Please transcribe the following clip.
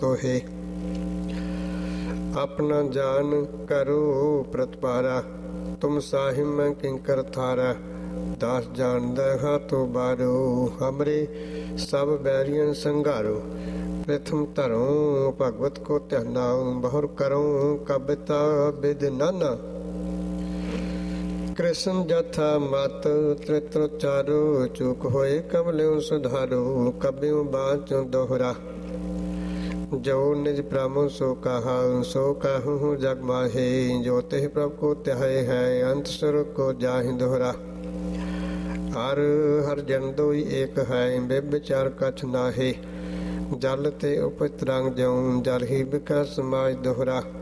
ਤੋਹੇ। ਆਪਣਾ ਜਾਨ ਕਰੋ ਪ੍ਰਤਪਾਰਾ, ਤੁਮ ਸਾਹਿਬ ਮੈਂ ਕਿੰਕਰ ਥਾਰਾ। ਦਾਸ ਜਾਣਦਾ ਹਾਥੋਂ ਬਾਰੋ, ਹਮਰੇ ਸਭ ਬੈਰੀਅਨ ਸੰਘਾਰੋ। ਪ੍ਰਥਮ ਧਰੋ ਭਗਵਤ ਕੋ ਧਿਆਨਾ, ਬਹੁਰ ਕਰੋ ਕਬਿਤਾ ਬਿਦ ਨਾਨਾ। ਕ੍ਰਿਸ਼ਨ ਜਥਾ ਮਤ ਤ੍ਰਿਤ੍ਰ ਚਾਰੋ, ਚੁਕ ਹੋਏ ਕਬਲਿਉ ਸੁਧਾਰੋ। ਕਬਿਉ ਬਾਚੁ ਦੋਹਰਾ, ਜੋ ਨਿਜ ਪ੍ਰਭु ਸੋ ਕਹਾ। ਸੋ कहूँ जग माहे, जो तेह प्रभु को त्याहे है। अंत सुर को जाहि दोहरा, हर हर जन दोई एक है। बेविचार कछ नाहे, जल ते उपज तरंग जाऊँ। जल ही बिका समाज दोहरा।